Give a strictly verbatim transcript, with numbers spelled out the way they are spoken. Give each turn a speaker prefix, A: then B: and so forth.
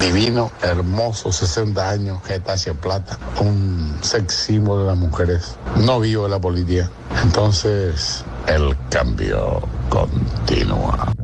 A: divino, hermoso, sesenta años, jeta hacia plata, un sex símbolo de las mujeres, no vivo de la política. Entonces, el cambio continúa.